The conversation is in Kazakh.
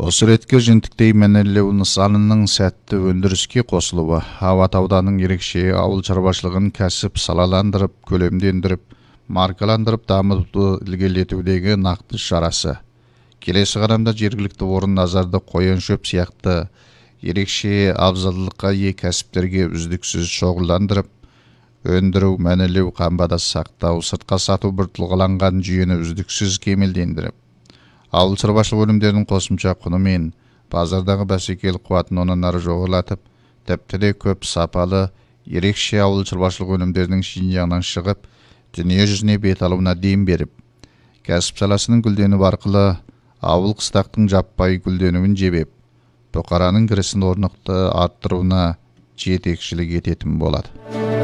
Осы ретке жентіктей мәнерлеу нысанының сәтті өндіріске қосылуы, Ават ауданының ерекше ауыл шаруашылығын кәсіп салаландырып, көлемдендіріп, маркаландырып, дамытуды ілгерілетудегі нақты шарасы. Келесі қадамда жергілікті орын назарды қоян шөп сияқты ерекше абзалдыққа ие кәсіптерге үздіксіз шоғырландырып, өндіру, мәнерлеу, қамбада сақтау, сыртқа сату бір тұлғаланған жүйені үздіксіз кемелдендіріп, ауыл шаруашылық өнімдерінің қосымша құны мен базардағы бәсекелік қуатын онан ары жоғарылатып, тіпті де көп сапалы ерекше ауыл шаруашылық өнімдерінің Шинжаңнан шығып, дүние жүзіне бет алуына дем беріп, кәсіп саласының гүлденуі арқылы ауыл қыстақтың жаппай гүлденуін жебеп, бұқараның кірісін орнықты арттыруына жетекшілік ететін болады.